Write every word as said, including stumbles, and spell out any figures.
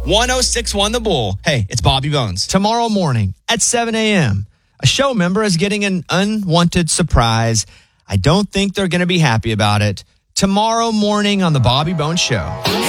one oh six one The Bull. Hey, it's Bobby Bones. Tomorrow morning at seven a.m., a show member is getting an unwanted surprise. I don't think they're going to be happy about it. Tomorrow morning on The Bobby Bones Show.